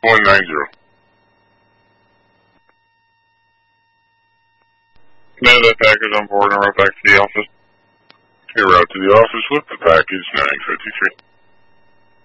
190. Now that package on board and right back to the office. You're out to the office with the package 953.